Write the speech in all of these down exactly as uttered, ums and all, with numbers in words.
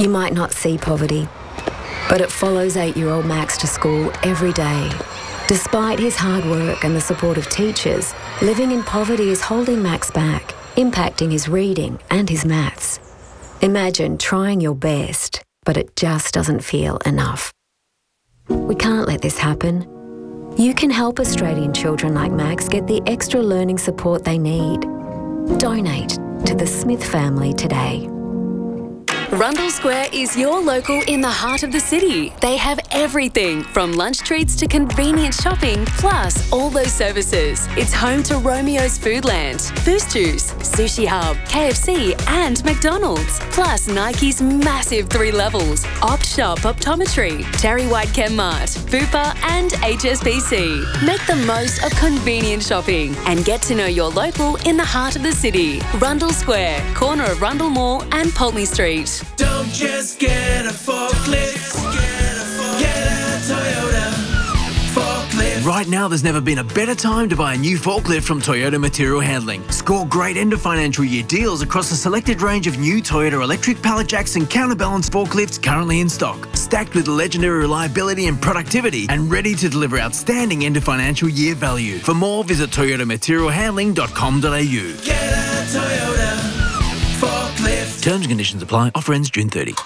You might not see poverty, but it follows eight-year-old Max to school every day. Despite his hard work and the support of teachers, living in poverty is holding Max back, impacting his reading and his maths. Imagine trying your best, but it just doesn't feel enough. We can't let this happen. You can help Australian children like Max get the extra learning support they need. Donate to the Smith family today. Rundle Square is your local in the heart of the city. They have everything from lunch treats to convenient shopping, plus all those services. It's home to Romeo's Foodland, Boost Juice, Sushi Hub, K F C and McDonald's. Plus Nike's massive three levels, Opt Shop Optometry, Terry White Chemmart, Bupa and H S B C. Make the most of convenient shopping and get to know your local in the heart of the city. Rundle Square, corner of Rundle Mall and Pulteney Street. Don't just get a forklift, get a Toyota forklift. Right now, there's never been a better time to buy a new forklift from Toyota Material Handling. Score great end of financial year deals across a selected range of new Toyota electric pallet jacks and counterbalance forklifts currently in stock, stacked with legendary reliability and productivity, and ready to deliver outstanding end of financial year value. For more, visit toyota material handling dot com dot a u. Get a Toyota forklift. Terms and conditions apply. Offer ends June thirtieth.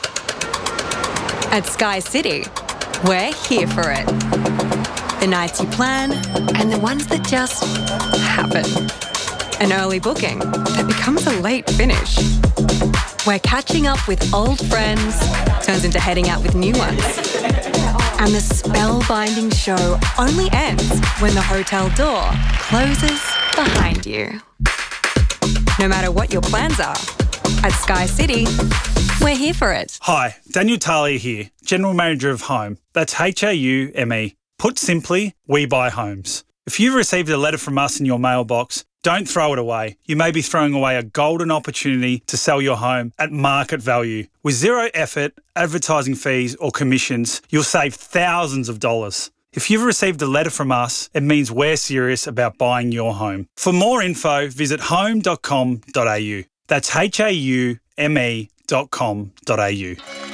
At Sky City, we're here for it. The nights you plan and the ones that just happen. An early booking that becomes a late finish. Where catching up with old friends turns into heading out with new ones. And the spellbinding show only ends when the hotel door closes behind you. No matter what your plans are, at Sky City, we're here for it. Hi, Daniel Talia here, General Manager of Home. That's H A U M E. Put simply, we buy homes. If you've received a letter from us in your mailbox, don't throw it away. You may be throwing away a golden opportunity to sell your home at market value. With zero effort, advertising fees or commissions, you'll save thousands of dollars. If you've received a letter from us, it means we're serious about buying your home. For more info, visit home dot com dot a u. That's H A U M E dot com dot a u.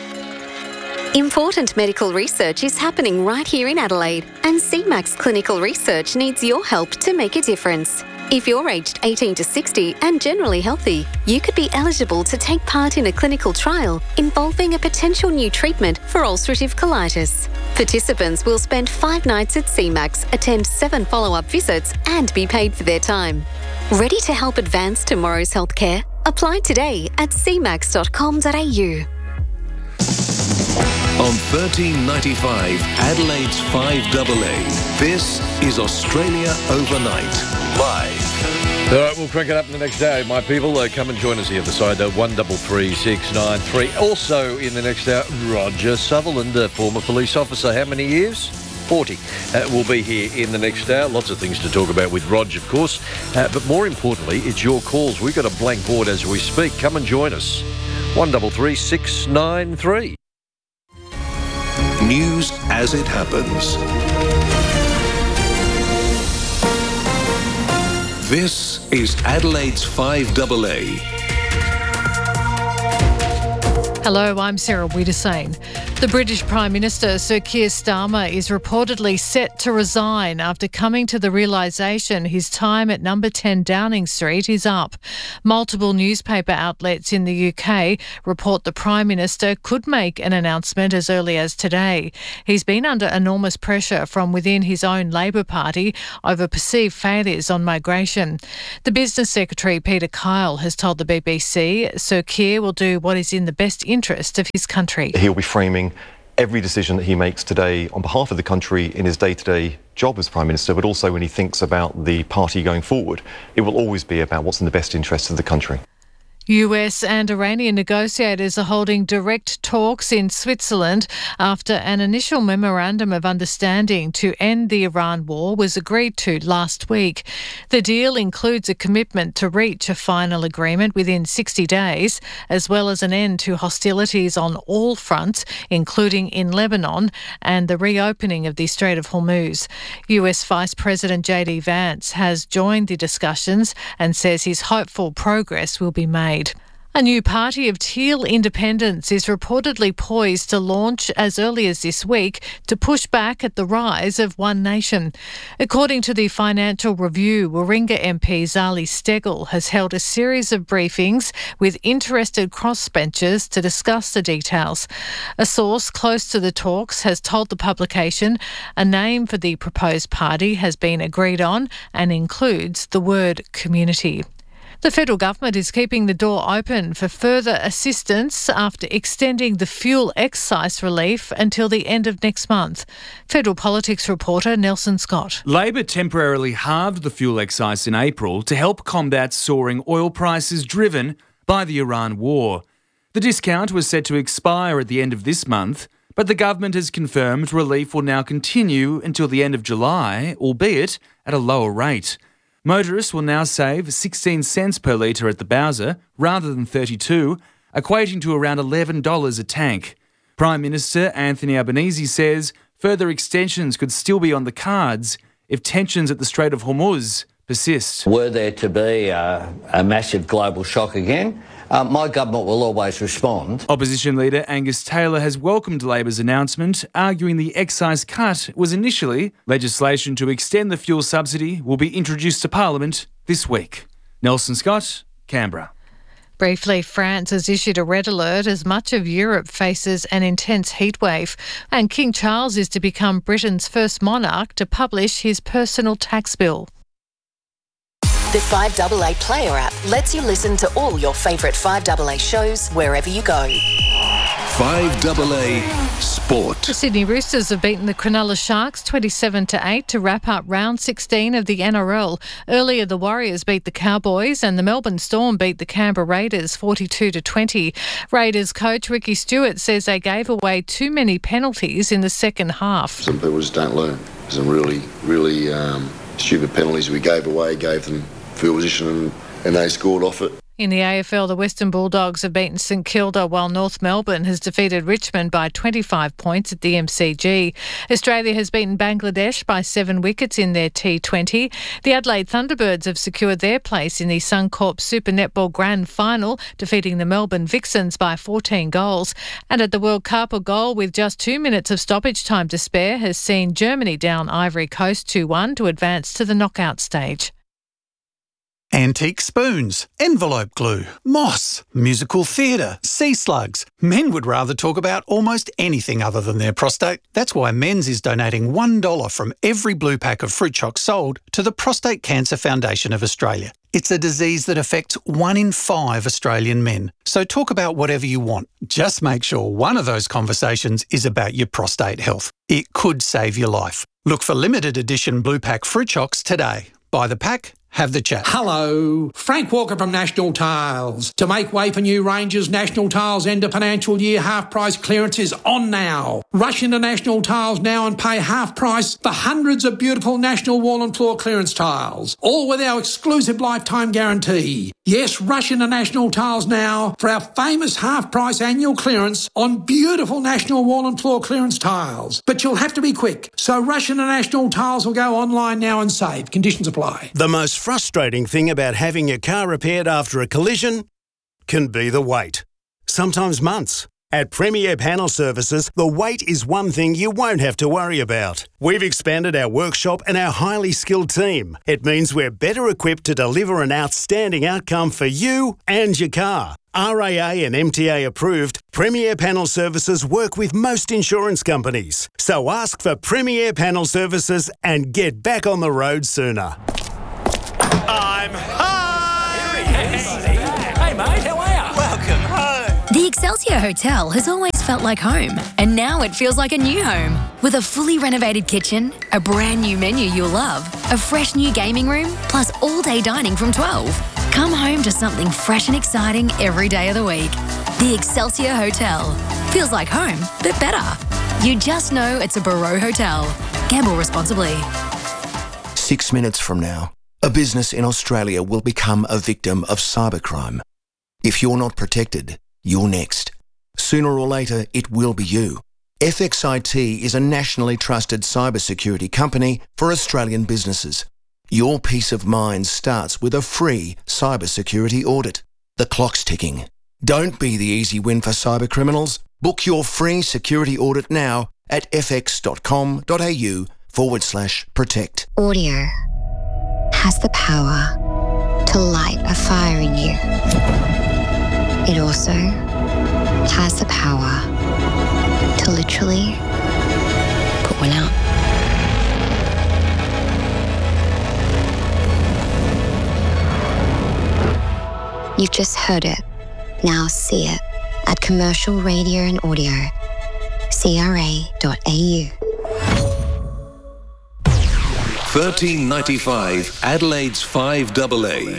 Important medical research is happening right here in Adelaide, and C MAX Clinical Research needs your help to make a difference. If you're aged eighteen to sixty and generally healthy, you could be eligible to take part in a clinical trial involving a potential new treatment for ulcerative colitis. Participants will spend five nights at C MAX, attend seven follow-up visits and be paid for their time. Ready to help advance tomorrow's healthcare? Apply today at c max dot com dot a u. On thirteen ninety-five, Adelaide's five A A, this is Australia Overnight, live. All right, we'll crank it up in the next hour, my people. Uh, come and join us here at the side, though, one three three six nine three. Also in the next hour, Roger Sutherland, a former police officer. How many years? forty. Uh, will be here in the next hour. Lots of things to talk about with Rog, of course. Uh, but more importantly, it's your calls. We've got a blank board as we speak. Come and join us. one three three six nine three. News as it happens. This is Adelaide's five A A. Hello, I'm Sarah Wiedersane. The British Prime Minister, Sir Keir Starmer, is reportedly set to resign after coming to the realisation his time at number ten Downing Street is up. Multiple newspaper outlets in the U K report the Prime Minister could make an announcement as early as today. He's been under enormous pressure from within his own Labor Party over perceived failures on migration. The Business Secretary, Peter Kyle, has told the B B C Sir Keir will do what is in the best interest of his country. He'll be framing every decision that he makes today on behalf of the country in his day-to-day job as Prime Minister, but also when he thinks about the party going forward. It will always be about what's in the best interest of the country. U S and Iranian negotiators are holding direct talks in Switzerland after an initial memorandum of understanding to end the Iran war was agreed to last week. The deal includes a commitment to reach a final agreement within sixty days, as well as an end to hostilities on all fronts, including in Lebanon, and the reopening of the Strait of Hormuz. U S Vice President J D Vance has joined the discussions and says he's hopeful progress will be made. A new party of teal independents is reportedly poised to launch as early as this week to push back at the rise of One Nation. According to the Financial Review, Warringah M P Zali Steggall has held a series of briefings with interested crossbenchers to discuss the details. A source close to the talks has told the publication a name for the proposed party has been agreed on and includes the word community. The federal government is keeping the door open for further assistance after extending the fuel excise relief until the end of next month. Federal politics reporter Nelson Scott. Labor temporarily halved the fuel excise in April to help combat soaring oil prices driven by the Iran war. The discount was set to expire at the end of this month, but the government has confirmed relief will now continue until the end of July, albeit at a lower rate. Motorists will now save sixteen cents per litre at the Bowser rather than thirty-two, equating to around eleven dollars a tank. Prime Minister Anthony Albanese says further extensions could still be on the cards if tensions at the Strait of Hormuz persist. Were there to be a, a massive global shock again, uh, my government will always respond. Opposition leader Angus Taylor has welcomed Labor's announcement, arguing the excise cut was initially legislation to extend the fuel subsidy will be introduced to Parliament this week. Nelson Scott, Canberra. Briefly, France has issued a red alert as much of Europe faces an intense heatwave, and King Charles is to become Britain's first monarch to publish his personal tax bill. The five A A Player app lets you listen to all your favourite five A A shows wherever you go. five A A Sport. The Sydney Roosters have beaten the Cronulla Sharks twenty-seven to eight to wrap up round sixteen of the N R L. Earlier, the Warriors beat the Cowboys and the Melbourne Storm beat the Canberra Raiders forty-two to twenty. Raiders coach Ricky Stewart says they gave away too many penalties in the second half. Some people just don't learn. Some really, really um, stupid penalties we gave away, gave them field position and, and they scored off it. In the A F L, the Western Bulldogs have beaten St Kilda while North Melbourne has defeated Richmond by twenty-five points at the M C G. Australia has beaten Bangladesh by seven wickets in their T twenty. The Adelaide Thunderbirds have secured their place in the Suncorp Super Netball Grand Final, defeating the Melbourne Vixens by fourteen goals. And at the World Cup, a goal with just two minutes of stoppage time to spare has seen Germany down Ivory Coast two one to advance to the knockout stage. Antique spoons, envelope glue, moss, musical theatre, sea slugs. Men would rather talk about almost anything other than their prostate. That's why Men's is donating one dollar from every blue pack of fruit chocs sold to the Prostate Cancer Foundation of Australia. It's a disease that affects one in five Australian men. So talk about whatever you want. Just make sure one of those conversations is about your prostate health. It could save your life. Look for limited edition blue pack fruit chocs today. Buy the pack, have the chat. Hello, Frank Walker from National Tiles. To make way for new ranges, National Tiles end of financial year half price clearance is on now. Rush into National Tiles now and pay half price for hundreds of beautiful National wall and floor clearance tiles, all with our exclusive lifetime guarantee. Yes, rush into National Tiles now for our famous half price annual clearance on beautiful National wall and floor clearance tiles. But you'll have to be quick, so rush into National Tiles or go online now and save. Conditions apply. The most frustrating thing about having your car repaired after a collision can be the wait. Sometimes months. At Premier Panel Services, the wait is one thing you won't have to worry about. We've expanded our workshop and our highly skilled team. It means we're better equipped to deliver an outstanding outcome for you and your car. R A A and M T A approved, Premier Panel Services work with most insurance companies. So ask for Premier Panel Services and get back on the road sooner. I'm home! Hey, mate, how are you? Welcome home. The Excelsior Hotel has always felt like home, and now it feels like a new home. With a fully renovated kitchen, a brand new menu you'll love, a fresh new gaming room, plus all-day dining from twelve. Come home to something fresh and exciting every day of the week. The Excelsior Hotel. Feels like home, but better. You just know it's a Barreau Hotel. Gamble responsibly. Six minutes from now, a business in Australia will become a victim of cybercrime. If you're not protected, you're next. Sooner or later, it will be you. F X I T is a nationally trusted cybersecurity company for Australian businesses. Your peace of mind starts with a free cybersecurity audit. The clock's ticking. Don't be the easy win for cyber criminals. Book your free security audit now at fx.com.au forward slash protect. Audio has the power to light a fire in you. It also has the power to literally put one out. You've just heard it. Now see it at Commercial Radio and Audio, c r a dot a u. thirteen ninety-five Adelaide's five double A.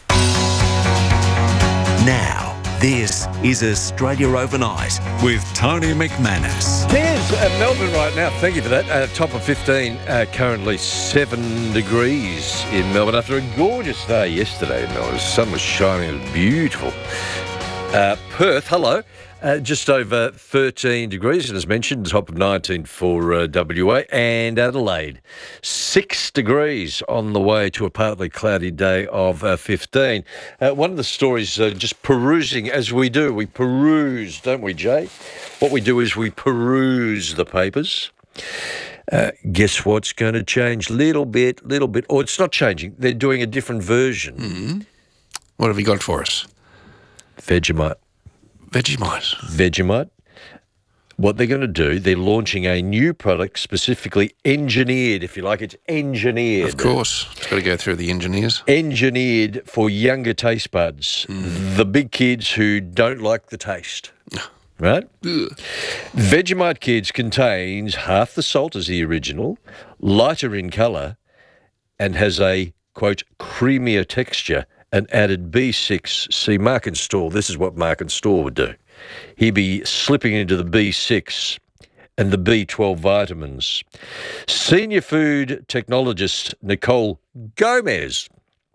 Now, this is Australia Overnight with Tony McManus. There's uh, Melbourne right now. Thank you for that. Uh, top of fifteen, uh, currently seven degrees in Melbourne after a gorgeous day yesterday in Melbourne. The sun was shining. It was beautiful. Uh, Perth, hello. Uh, just over thirteen degrees, and as mentioned, top of nineteen for uh, W A, and Adelaide, six degrees on the way to a partly cloudy day of uh, fifteen. Uh, one of the stories, uh, just perusing as we do, we peruse, don't we, Jay? What we do is we peruse the papers. Uh, guess what's going to change? Little bit, little bit, or it's not changing. They're doing a different version. Mm-hmm. What have you got for us? Vegemite. Vegemite. Vegemite. What they're going to do, they're launching a new product specifically engineered, if you like. It's engineered. Of course. It's got to go through the engineers. Engineered for younger taste buds. Mm. The big kids who don't like the taste. Right? Ugh. Vegemite Kids contains half the salt as the original, lighter in colour, and has a, quote, creamier texture and added B six. See, Mark and Store, this is what Mark and Store would do. He'd be slipping into the B six and the B twelve vitamins. Senior food technologist Nicole Gomez.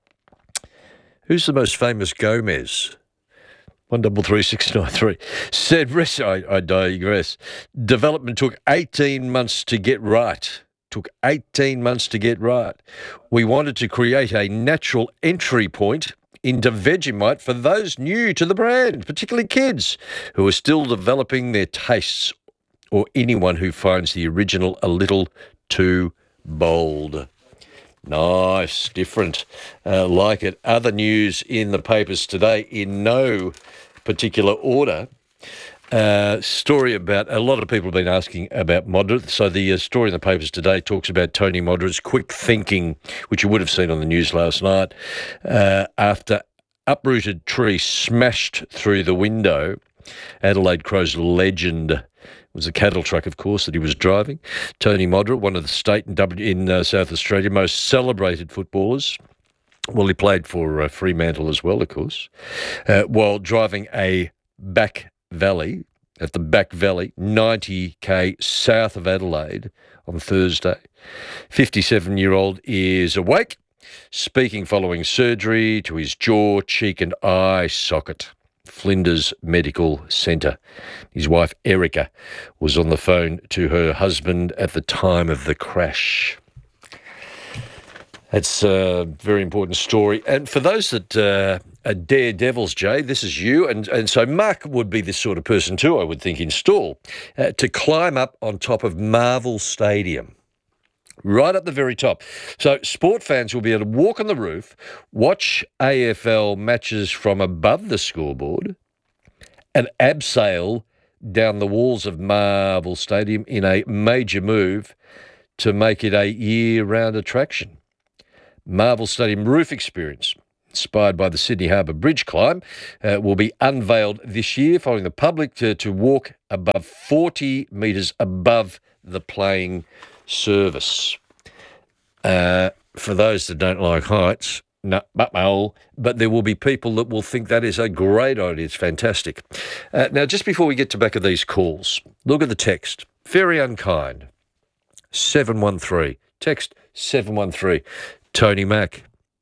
Who's the most famous Gomez? One double three six nine three said, I, I digress. Development took eighteen months to get right. Took eighteen months to get right. We wanted to create a natural entry point into Vegemite for those new to the brand, particularly kids who are still developing their tastes, or anyone who finds the original a little too bold. Nice, different, uh, like it. Other news in the papers today in no particular order. Uh, story about, a lot of people have been asking about Moderate. So the uh, story in the papers today talks about Tony Moderate's quick thinking, which you would have seen on the news last night, uh, after uprooted tree smashed through the window. Adelaide Crow's legend, it was a cattle truck, of course, that he was driving. Tony Moderate, one of the state and w- in uh, South Australia most celebrated footballers. Well, he played for uh, Fremantle as well, of course, uh, while driving a back valley, at the back valley, ninety k south of Adelaide on Thursday. fifty-seven-year-old is awake, speaking following surgery to his jaw, cheek and eye socket. Flinders Medical Centre. His wife, Erica, was on the phone to her husband at the time of the crash. That's a very important story. And for those that uh, are daredevils, Jay, this is you. And, and so Mark would be this sort of person too, I would think, in Stawell, uh, to climb up on top of Marvel Stadium, right up the very top. So sport fans will be able to walk on the roof, watch A F L matches from above the scoreboard, and abseil down the walls of Marvel Stadium in a major move to make it a year-round attraction. Marvel Stadium roof experience, inspired by the Sydney Harbour Bridge climb, uh, will be unveiled this year, following the public to, to walk above forty metres above the playing service. Uh, for those that don't like heights, no, but there will be people that will think that is a great idea. It's fantastic. Uh, now, just before we get to back of these calls, look at the text. Very unkind. seven one three. Text seven one three. Tony Mack.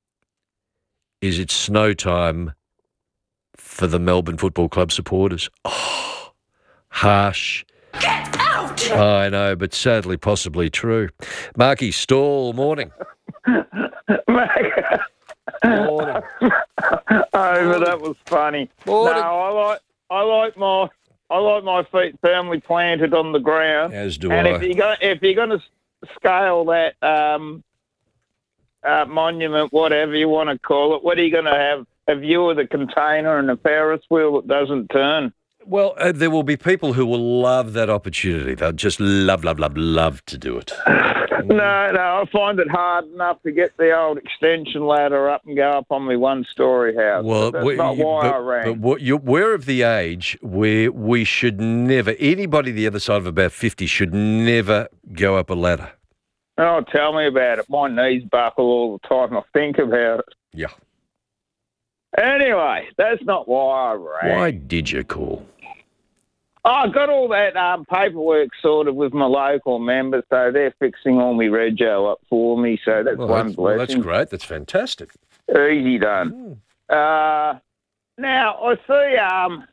Is it snow time for the Melbourne Football Club supporters? Oh, harsh. Get out! I know, but sadly possibly true. Marky Stawell, morning. Morning. Oh, but that was funny. Morning. No, I like I like my I like my feet firmly planted on the ground. As do and I. if you're going if you're going to scale that um, uh, monument, whatever you want to call it, what are you going to have? A view of the container and a Ferris wheel that doesn't turn. Well, uh, there will be people who will love that opportunity. They'll just love, love, love, love to do it. No, no, I find it hard enough to get the old extension ladder up and go up on my one-storey house. Well, But that's we- not you- why but, I rang. but what you're, we're of the age where we should never, anybody the other side of about fifty should never go up a ladder. Oh, tell me about it. My knees buckle all the time I think about it. Yeah. Anyway, that's not why I rang. Why did you call? Oh, I got all that um, paperwork sorted with my local members, so they're fixing all my rego up for me, so that's Well, one that's, well, blessing. that's great. That's fantastic. Easy done. Uh, now, I see um,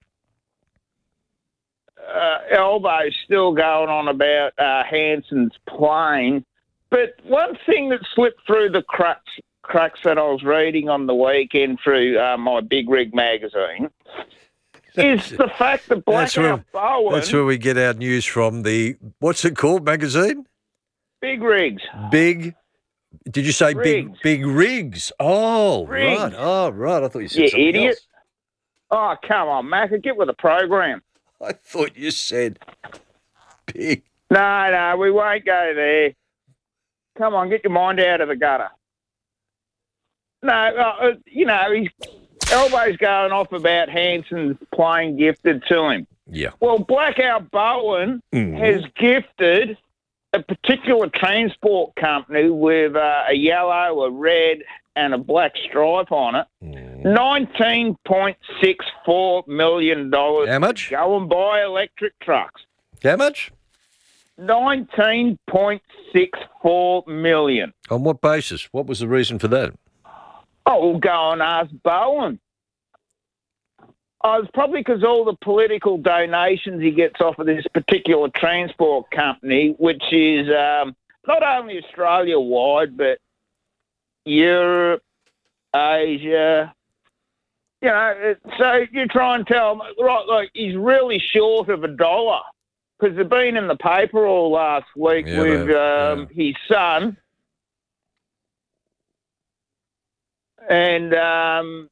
uh, Elbo's still going on about uh, Hanson's plane, but one thing that slipped through the cracks, cracks that I was reading on the weekend through uh, my Big Rig magazine is the fact that That's Blackout where, Bowen, that's where we get our news from. The, what's it called, magazine? Big Rigs, Big, did you say big, Rigs. big rigs? Oh, Rigs. right. Oh, right. I thought you said you something idiot. else. Oh, come on, Macca, get with the program. I thought you said big. No, no, we won't go there. Come on, get your mind out of the gutter. No, uh, you know, he's, Elbo's going off about Hanson's plane gifted to him. Yeah. Well, Blackout Bowen Mhm. has gifted a particular transport company with uh, a yellow, a red, and a black stripe on it. nineteen point six four million dollars. How much? Go and buy electric trucks. How much? nineteen point six four million dollars. On what basis? What was the reason for that? Oh, we'll go and ask Bowen. Oh, it's probably because all the political donations he gets off of this particular transport company, which is um, not only Australia-wide, but Europe, Asia. You know, it- so you try and tell him, right, like, he's really short of a dollar because they've been in the paper all last week Yeah, with they um, his son. And um,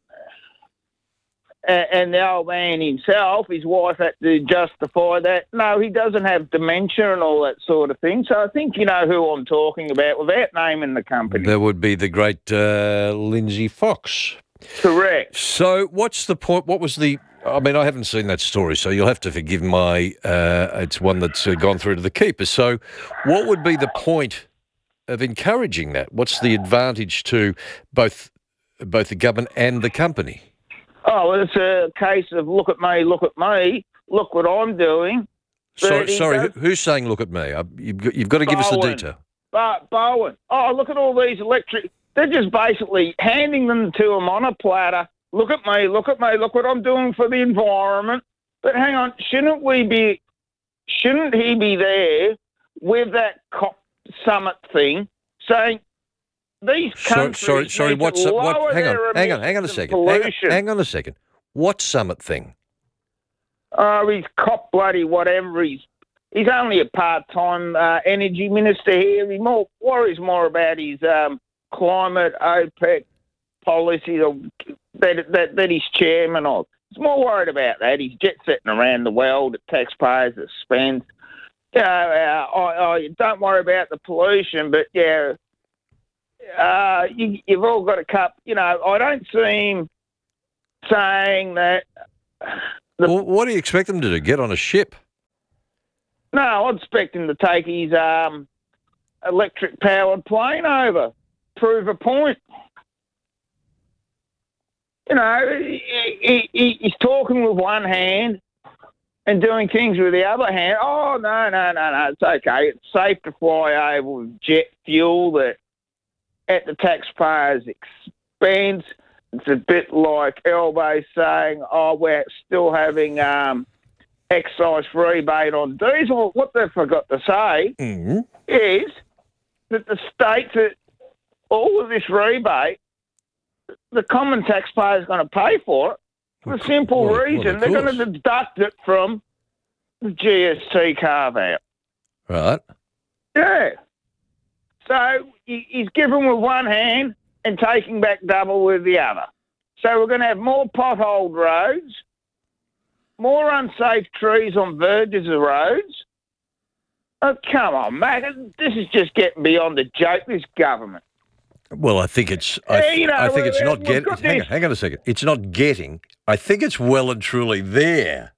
a- and the old man himself, his wife had to justify that. No, he doesn't have dementia and all that sort of thing. So I think you know who I'm talking about without naming the company. That would be the great uh, Lindsay Fox. Correct. So what's the point? What was the... I mean, I haven't seen that story, so you'll have to forgive my... Uh, it's one that's uh, gone through to the keeper. So what would be the point of encouraging that? What's the advantage to both both the government and the company? Oh, well, it's a case of look at me, look at me, look what I'm doing. Sorry, But he sorry does- who- who's saying look at me? I, you've, got, you've got to give us the Bowen. detail. But Bowen, oh, look at all these electric. They're just basically handing them to him on a platter. Look at me, look at me, look what I'm doing for the environment. But hang on, shouldn't we be? Shouldn't he be there with that COP summit thing, saying these Sorry, countries sorry, sorry. need What's to the- lower what? Hang on, their hang on, hang on a emissions and second. Hang on, pollution. hang on a second. What summit thing? Oh, he's cop bloody whatever. He's he's only a part-time uh, energy minister here. He more worries more about his um, climate OPEC policy that, that that he's chairman of. He's more worried about that. He's jet-setting around the world at taxpayers' expense. You know, uh, I, I, don't worry about the pollution, but yeah, uh, you, you've all got to cut. You know, I don't see him saying that. Well, what do you expect them to do? Get on a ship? No, I'd expect him to take his um, electric-powered plane over, prove a point. You know, he, he, he's talking with one hand and doing things with the other hand. Oh, no, no, no, no, it's okay. It's safe to fly over with jet fuel that at the taxpayer's expense. It's a bit like Elbow saying, oh, we're still having um, excise rebate on diesel. What they forgot to say Mm-hmm. is that the states that all of this rebate the common taxpayer is going to pay for it for the simple well, reason well, of they're going course. to deduct it from the G S T carve-out. Right. Yeah. So he- he's giving with one hand and taking back double with the other. So we're going to have more potholed roads, more unsafe trees on verges of roads. Oh, come on, Mac. This is just getting beyond the joke, this government. Well, I think it's. I, Yeah, you know, I think it's we- not we've getting. got Hang on, this- hang on a second. It's not getting. I think it's well and truly there.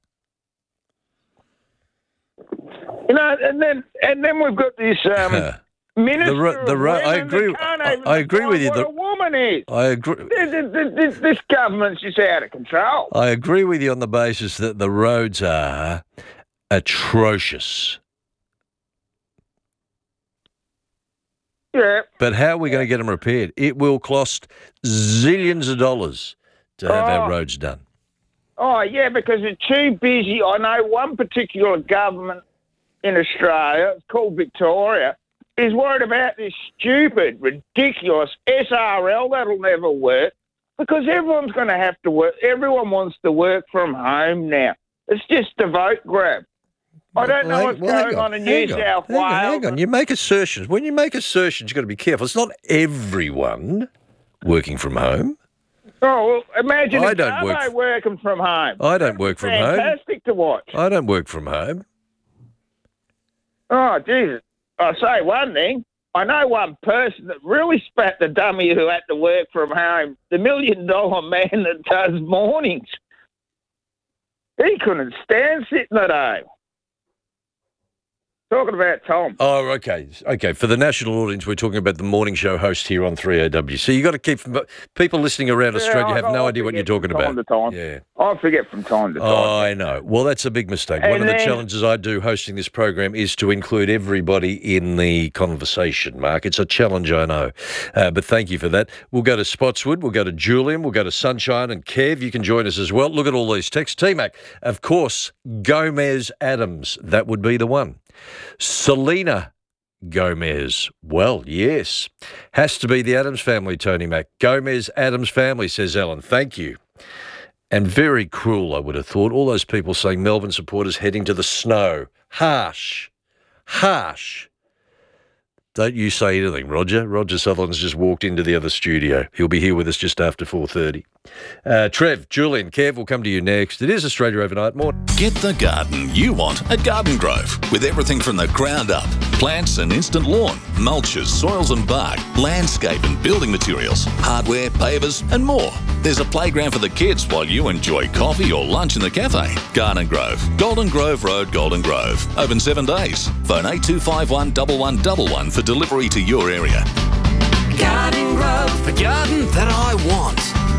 You know, and then and then we've got this um, minister The ro- the of ro- women I agree- that can't I- even I agree with you. define The- What a woman is. I agree. This, this, this, this government's just out of control. I agree with you on the basis that the roads are atrocious. Yeah. But how are we going to get them repaired? It will cost zillions of dollars to have our Oh. roads done. Oh, yeah, because they're too busy. I know one particular government in Australia, it's called Victoria, is worried about this stupid, ridiculous S R L that'll never work because everyone's going to have to work. Everyone wants to work from home now. It's just a vote grab. I don't know Well, what's hang- well, hang going on in hang New on, South hang on, Wales. Hang on, you make assertions. When you make assertions, you've got to be careful. It's not everyone working from home. Oh, well, imagine I if don't work Garbo f- working from home. I don't work from home. Fantastic to watch. I don't work from home. Oh, Jesus. I'll say one thing. I know one person that really spat the dummy who had to work from home, the million dollar man that does mornings. He couldn't stand sitting at home. Talking about Tom. Oh, okay. Okay. For the national audience, we're talking about the morning show host here on three A W. So you've got to keep people listening around Yeah, Australia I- have no I idea what you're forget talking from about. time to time. Yeah. I forget from time to time. Oh, I know. Well, that's a big mistake. One And of the then- challenges I do hosting this program is to include everybody in the conversation, Mark. It's a challenge, I know. Uh, but thank you for that. We'll go to Spotswood. We'll go to Julian. We'll go to Sunshine and Kev. You can join us as well. Look at all these texts. T-Mac, of course, Gomez Adams. That would be the one. Selena Gomez. Well, yes. Has to be the Adams family, Tony Mac. Gomez Adams family, says Ellen. Thank you. And very cruel, I would have thought. All those people saying Melbourne supporters heading to the snow. Harsh. Harsh. Don't you say anything, Roger. Roger Sutherland's just walked into the other studio. He'll be here with us just after four thirty. Uh, Trev, Julian, Kev, we'll come to you next. It is Australia Overnight. More. Get the garden you want at Garden Grove with everything from the ground up. Plants and instant lawn, mulches, soils and bark, landscape and building materials, hardware, pavers and more. There's a playground for the kids while you enjoy coffee or lunch in the cafe. Garden Grove, Golden Grove Road, Golden Grove. Open seven days. Phone eight two five one one one one one for delivery to your area. Garden Grove, the garden that I want.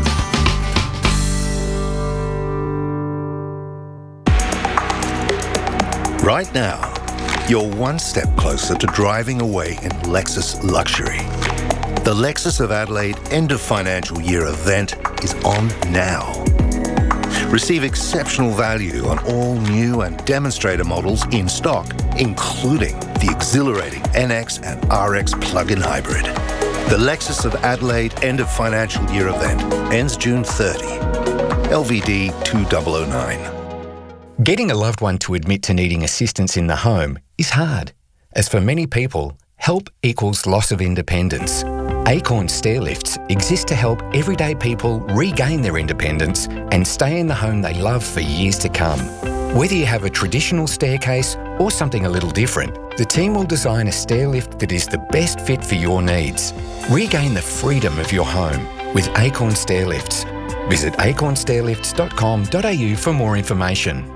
Right now, you're one step closer to driving away in Lexus luxury. The Lexus of Adelaide end of financial year event is on now. Receive exceptional value on all new and demonstrator models in stock, including the exhilarating N X and R X plug-in hybrid. The Lexus of Adelaide end of financial year event ends June thirtieth. L V D two thousand nine. Getting a loved one to admit to needing assistance in the home is hard, as for many people, help equals loss of independence. Acorn Stairlifts exist to help everyday people regain their independence and stay in the home they love for years to come. Whether you have a traditional staircase or something a little different, the team will design a stairlift that is the best fit for your needs. Regain the freedom of your home with Acorn Stairlifts. Visit acorn stairlifts dot com dot a u for more information.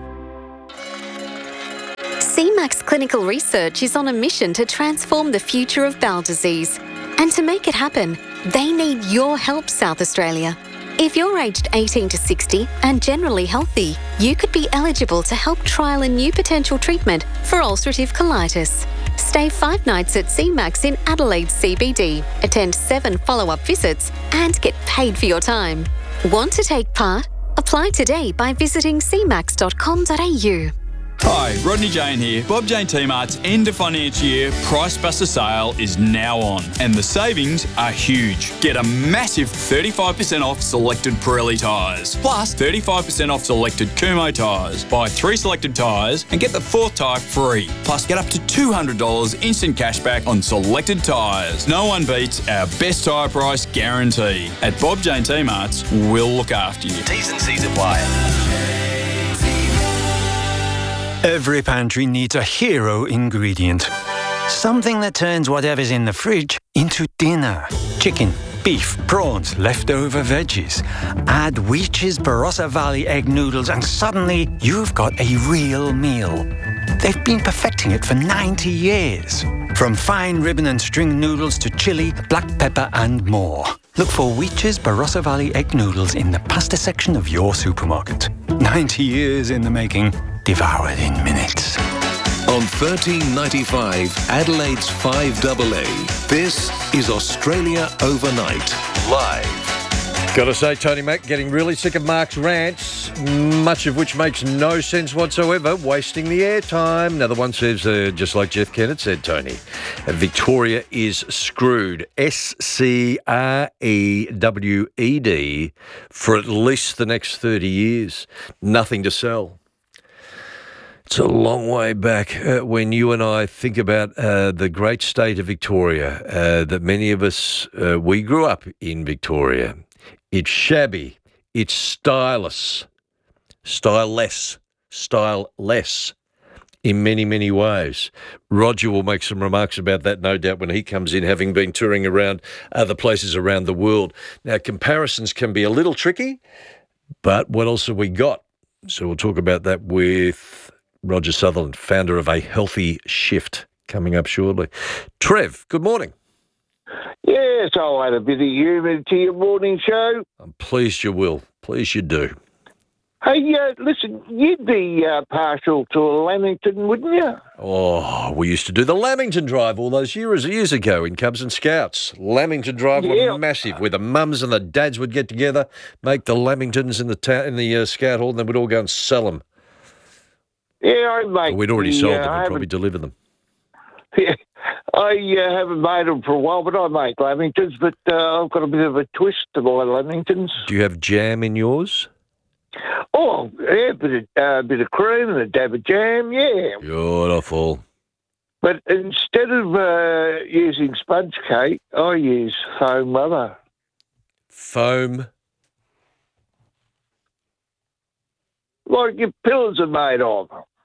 C MAC's clinical research is on a mission to transform the future of bowel disease. And to make it happen, they need your help, South Australia. If you're aged eighteen to sixty and generally healthy, you could be eligible to help trial a new potential treatment for ulcerative colitis. Stay five nights at C MAC's in Adelaide C B D, attend seven follow-up visits, and get paid for your time. Want to take part? Apply today by visiting c max dot com dot a u. Hi, Rodney Jane here. Bob Jane T-Mart's end of financial year Price Buster sale is now on, and the savings are huge. Get a massive thirty-five percent off selected Pirelli tyres, plus thirty-five percent off selected Kumho tyres. Buy three selected tyres and get the fourth tyre free. Plus, get up to two hundred dollars instant cashback on selected tyres. No one beats our best tyre price guarantee. At Bob Jane T-Mart's, we'll look after you. T's and C's apply. Every pantry needs a hero ingredient. Something that turns whatever's in the fridge into dinner. Chicken, beef, prawns, leftover veggies. Add Weech's Barossa Valley egg noodles and suddenly you've got a real meal. They've been perfecting it for ninety years. From fine ribbon and string noodles to chili, black pepper and more. Look for Weech's Barossa Valley egg noodles in the pasta section of your supermarket. ninety years in the making, devoured in minutes. On thirteen ninety-five, Adelaide's five A A, this is Australia Overnight, live. Got to say, Tony Mack getting really sick of Mark's rants, much of which makes no sense whatsoever, wasting the airtime. Another one says, uh, just like Jeff Kennett said, Tony, uh, Victoria is screwed, S C R E W E D, for at least the next thirty years. Nothing to sell. It's a long way back uh, when you and I think about uh, the great state of Victoria, uh, that many of us, uh, we grew up in Victoria. It's shabby, it's styleless, styleless, styleless in many, many ways. Roger will make some remarks about that, no doubt, when he comes in, having been touring around other places around the world. Now, comparisons can be a little tricky, but what else have we got? So we'll talk about that with Roger Sutherland, founder of A Healthy Shift, coming up shortly. Trev, good morning. Yes, I'll add a bit of humour to your morning show. I'm pleased you will. Pleased you do. Hey, uh, listen, you'd be uh, partial to a Lamington, wouldn't you? Oh, we used to do the Lamington Drive all those years years ago in Cubs and Scouts. Lamington Drive Yeah. were massive, where the mums and the dads would get together, make the Lamingtons in the ta- in the uh, Scout Hall, and then we'd all go and sell them. Yeah, I make. We'd already the, sold uh, them I and probably haven't- delivered them. Yeah, I uh, haven't made them for a while, but I make Lamingtons. But uh, I've got a bit of a twist to my Lamingtons. Do you have jam in yours? Oh, yeah, a bit of, uh, bit of cream and a dab of jam, yeah. Beautiful. But instead of uh, using sponge cake, I use foam rubber. Foam? Like your pillows are made of.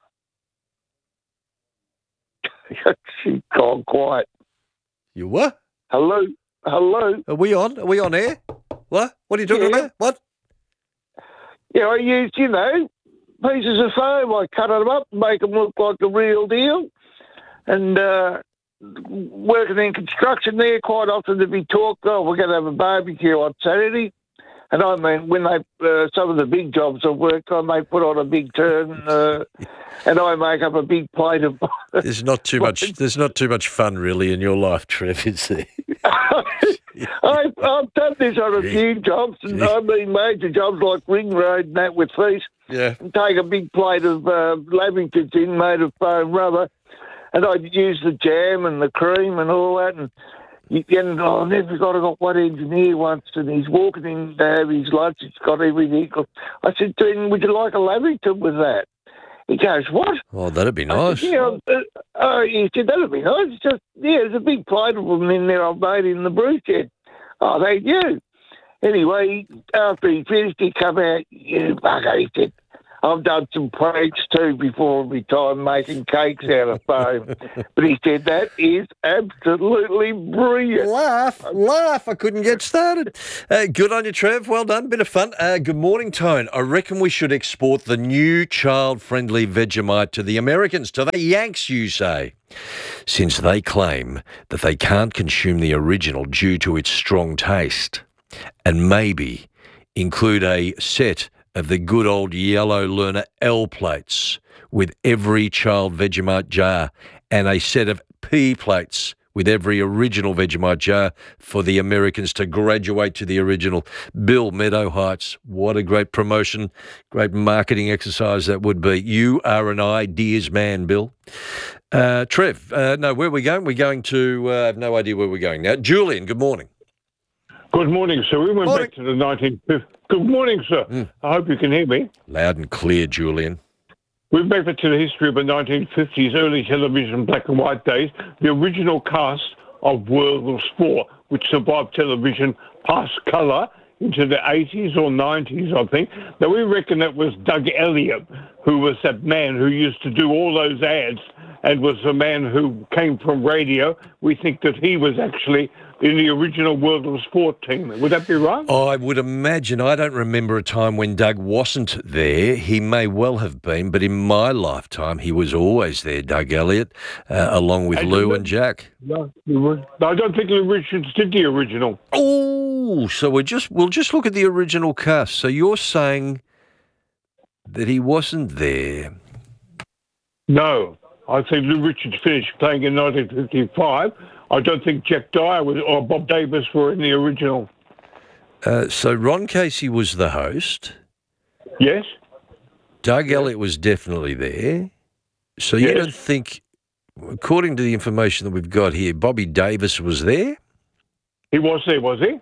She gone quiet. You what? Hello? Hello? Are we on? Are we on air? What? What are you talking Yeah. about? What? Yeah, I used, you know, pieces of foam. I cut them up, make them look like the real deal. And uh, working in construction there, quite often to be talked, oh, we're going to have a barbecue on Saturday. And I mean, when they, uh, some of the big jobs I've worked on, they put on a big turn, uh, and I make up a big plate of. There's not too much. There's not too much fun really in your life, Trev, is there? I've, I've done this on a few jobs, and I mean major jobs like Ring Road and that with feast. Yeah. And take a big plate of uh, Lamingtons in made of foam rubber, and I'd use the jam and the cream and all that, and. You, and oh, I never got, I got one engineer once, and he's walking in to have his lunch. He's got everything. I said to him, "Would you like a Lamington with that?" He goes, "What?" Oh, that'd be I nice. said, yeah, uh, uh, he said, "That'd be nice." It's just, yeah, there's a big plate of them in there I've made in the brew shed. Oh, thank you. Anyway, after he finished, he come out, "You bugger," he said, "I've done some pranks too before my time making cakes out of foam." But he said, "That is absolutely brilliant." Laugh, laugh. I couldn't get started. Uh, good on you, Trev. Well done. Bit of fun. Uh, good morning, Tone. I reckon we should export the new child-friendly Vegemite to the Americans, to the Yanks, you say, since they claim that they can't consume the original due to its strong taste, and maybe include a set of the good old yellow Lerner L plates with every child Vegemite jar, and a set of P plates with every original Vegemite jar for the Americans to graduate to the original. Bill, Meadow Heights, what a great promotion, great marketing exercise that would be. You are an ideas man, Bill. Uh, Trev, uh, no, where are we going? We're going to, uh, I have no idea where we're going now. Julian, good morning. Good morning, sir. We went Morning. back to the nineteen fifties. Good morning, sir. Mm. I hope you can hear me. Loud and clear, Julian. We went back to the history of the nineteen fifties, early television, black and white days. The original cast of World of Sport, which survived television past colour into the eighties or nineties, I think. Now, we reckon it was Doug Elliott, who was that man who used to do all those ads and was the man who came from radio. We think that he was actually in the original World of Sport team. Would that be right? I would imagine. I don't remember a time when Doug wasn't there. He may well have been, but in my lifetime, he was always there, Doug Elliott, uh, along with And Lou the- and Jack. No, he was- I don't think Lou Richards did the original. Oh, so we just we'll just look at the original cast. So you're saying that he wasn't there? No, I think Lou Richards finished playing in nineteen fifty-five. I don't think Jack Dyer was, or Bob Davis were in the original. Uh, so Ron Casey was the host. Yes. Doug Elliott was definitely there. So you Yes. don't think, according to the information that we've got here, Bobby Davis was there? He was there, was he?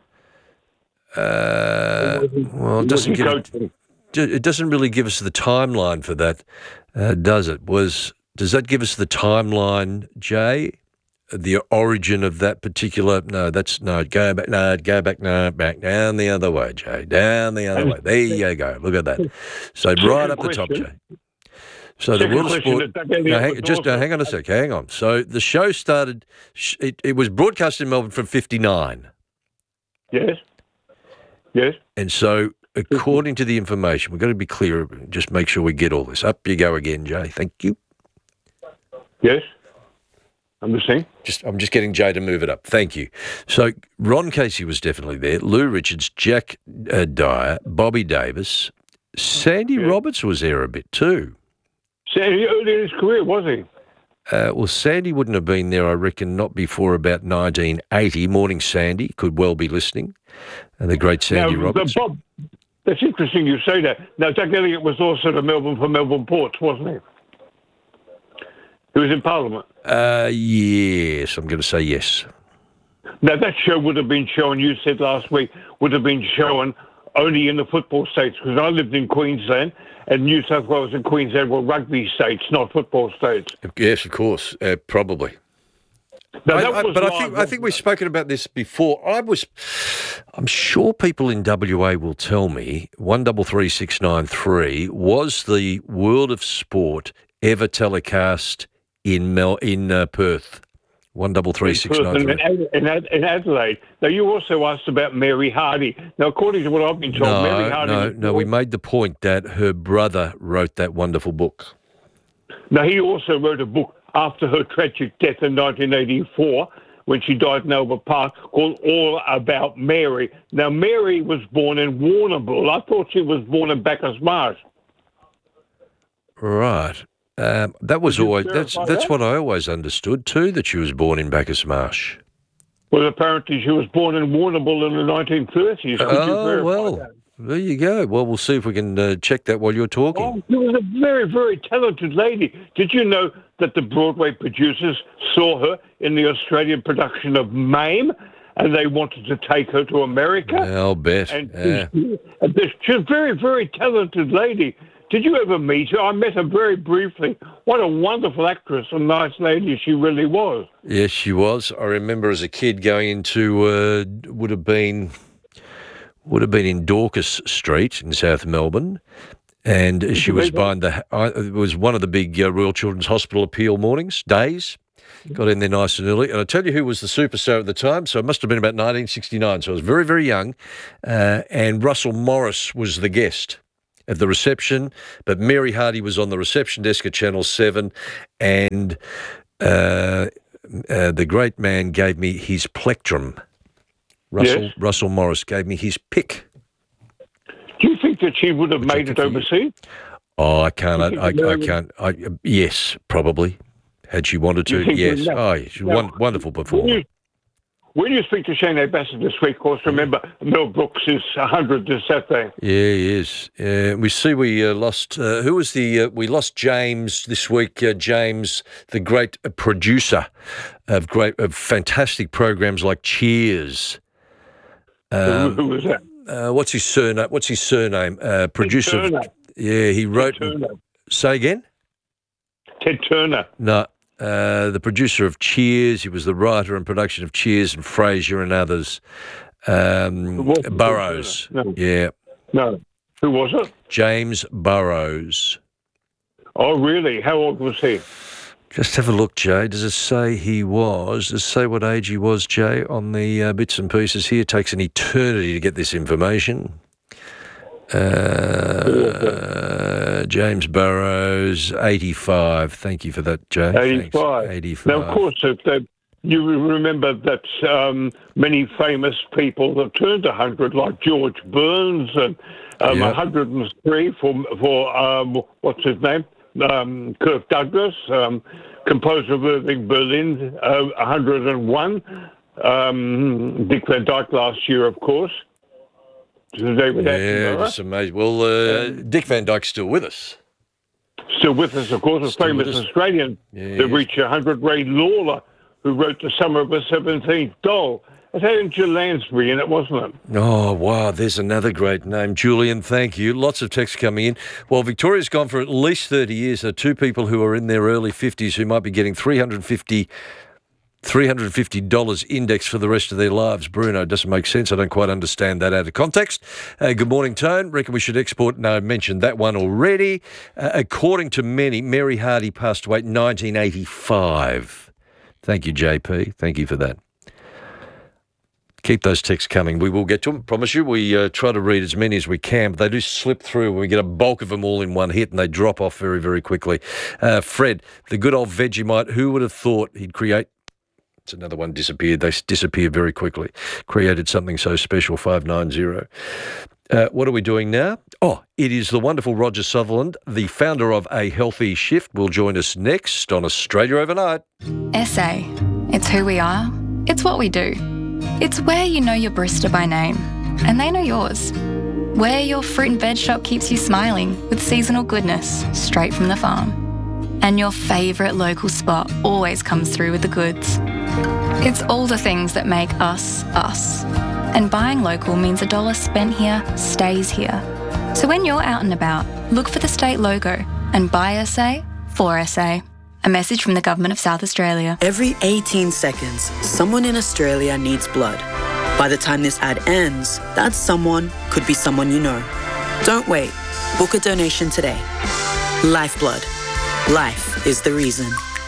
Uh, well, it doesn't give it doesn't really give us the timeline for that, uh, does it? Was does that give us the timeline, Jay? The origin of that particular? No, that's no. Go back. No, go back. No, back down the other way, Jay. Down the other way. There you go. Look at that. So right up the top, Jay. So the Second World of question, Sport. that Doug No, Elliott hang, was just no, also- hang on a sec. Hang on. So the show started. sh- It, it was broadcast in Melbourne from fifty-nine. Yes. Yes. And so, according to the information, we've got to be clear. Just make sure we get all this. Up you go again, Jay. Thank you. Yes. I'm listening. Just, I'm just getting Jay to move it up. Thank you. So Ron Casey was definitely there. Lou Richards, Jack uh, Dyer, Bobby Davis, Sandy Roberts was there a bit too. Sandy, early in his career, was he? Uh, well, Sandy wouldn't have been there, I reckon, not before about nineteen eighty. Morning, Sandy. Could well be listening. And the great Sandy now, the Roberts. Bob, that's interesting you say that. Now, Doug Elliott was also the Melbourne for Melbourne Ports, wasn't he? He was in Parliament. Uh, yes, I'm going to say yes. Now, that show would have been shown, you said last week, would have been shown only in the football states, because I lived in Queensland, and New South Wales and Queensland were rugby states, not football states. Yes, of course, uh, probably. Now, I- that I- was but I live, think I think we've spoken about this before. I was, I'm sure people in W A will tell me one double three six nine three was the World of Sport ever telecast in Mel in uh, Perth. One double three six nine in, three. Ad- in, Ad- in Adelaide. Now, you also asked about Mary Hardy. Now, according to what I've been told, No, Mary Hardy... no, was- no. We made the point that her brother wrote that wonderful book. Now, he also wrote a book after her tragic death in nineteen eighty-four, when she died in Albert Park, called All About Mary. Now, Mary was born in Warrnambool. I thought she was born in Bacchus Marsh. Right. Um, that was Did you always that's verify that's that? what I always understood too. That she was born in Bacchus Marsh. Well, apparently she was born in Warrnambool in the nineteen thirties. Could you Oh verify well, that? there you go. Well, we'll see if we can uh, check that while you're talking. Oh, she was a very, very talented lady. Did you know that the Broadway producers saw her in the Australian production of Mame, and they wanted to take her to America? I'll bet. And Yeah. she's, and this- she's a very, very talented lady. Did you ever meet her? I met her very briefly. What a wonderful actress and nice lady she really was. Yes, she was. I remember as a kid going into uh, would have been would have been in Dorcas Street in South Melbourne, and she was behind the. I, it was one of the big uh, Royal Children's Hospital appeal mornings days. Got in there nice and early, and I tell you who was the superstar at the time. So it must have been about nineteen sixty-nine. So I was very, very young, uh, and Russell Morris was the guest at the reception, but Mary Hardy was on the reception desk at Channel seven, and uh, uh, the great man gave me his plectrum. Russell, Yes. Russell Morris gave me his pick. Do you think that she would have made it overseas? Oh, I can't. I, You I, think I Mary- can't. I, yes, probably. had she wanted to. You think Yes. you'd know? Oh, she's a Now, won- wonderful When performer. you, when you speak to Shane Bassett this week, of course, remember Mel Brooks is one hundred this Saturday. Yeah, he is. Uh, we see we uh, lost, uh, who was the, uh, we lost James this week, uh, James, the great uh, producer of great, of fantastic programs like Cheers. Um, who, who was that? Uh, what's his surname? What's his surname? Uh, producer. Of, Turner. yeah, he wrote. Turner. Say again? Ted Turner. No. Uh, the producer of Cheers. He was the writer and production of Cheers and Frasier and others. Um, Burrows. No. Yeah. No. Who was it? James Burrows. Oh, really? How old was he? Just have a look, Jay. Does it say he was? Does it say what age he was, Jay, on the uh, bits and pieces here? It takes an eternity to get this information. Uh, James Burrows, eighty-five. Thank you for that, Jay. eighty-five. Thanks. eighty-five. Now, of course, if they, you remember that um, many famous people that turned one hundred, like George Burns and um, Yeah. one hundred three for, for um, what's his name? Um, Kirk Douglas, um, composer of Irving Berlin, uh, one hundred one. Um, Dick Van Dyke last year, of course. David Yeah, Attenborough. just amazing. Well, uh, Dick Van Dyke's still with us. Still with us, of course, a Still famous with us. Australian Yeah, that yes. reached one hundred, Ray Lawler, who wrote The Summer of a seventeenth Doll. It had Angela Lansbury in it, wasn't it? Oh, wow, there's another great name. Julian, thank you. Lots of texts coming in. Well, Victoria's gone for at least thirty years. There are two people who are in their early fifties who might be getting three hundred fifty three hundred fifty dollars index for the rest of their lives. Bruno, doesn't make sense. I don't quite understand that out of context. Uh, good morning, Tone. Reckon we should export. No, I mentioned that one already. Uh, according to many, Mary Hardy passed away in nineteen eighty-five. Thank you, J P. Thank you for that. Keep those texts coming. We will get to them. Promise you. We uh, try to read as many as we can, but they do slip through when we get a bulk of them all in one hit, and they drop off very, very quickly. Uh, Fred, the good old Vegemite, who would have thought he'd create... It's another one disappeared. They disappear very quickly. Created something so special, five nine zero. Uh, what are we doing now? Oh, it is the wonderful Roger Sutherland, the founder of A Healthy Shift, will join us next on Australia Overnight. S A. It's who we are. It's what we do. It's where you know your barista by name, and they know yours. Where your fruit and veg shop keeps you smiling with seasonal goodness straight from the farm. And your favourite local spot always comes through with the goods. It's all the things that make us, us. And buying local means a dollar spent here stays here. So when you're out and about, look for the state logo and buy S A for S A. A message from the Government of South Australia. Every eighteen seconds, someone in Australia needs blood. By the time this ad ends, that someone could be someone you know. Don't wait. Book a donation today. Lifeblood. Life is the reason.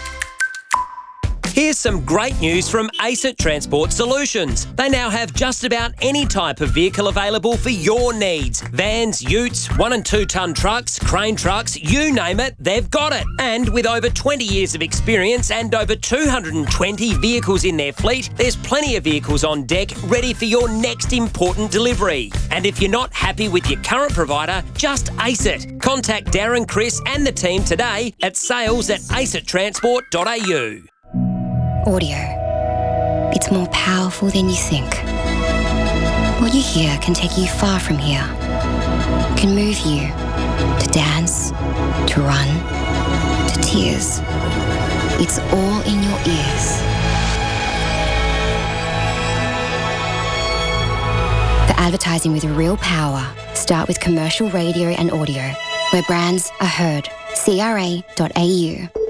Here's some great news from ACET Transport Solutions. They now have just about any type of vehicle available for your needs. Vans, utes, one and two tonne trucks, crane trucks, you name it, they've got it. And with over twenty years of experience and over two hundred twenty vehicles in their fleet, there's plenty of vehicles on deck ready for your next important delivery. And if you're not happy with your current provider, just ACET. Contact Darren, Chris and the team today at sales at acet transport dot a u. Audio. It's more powerful than you think. What you hear can take you far from here. Can move you to dance, to run, to tears. It's all in your ears. For advertising with real power, start with commercial radio and audio, where brands are heard. C R A dot A U.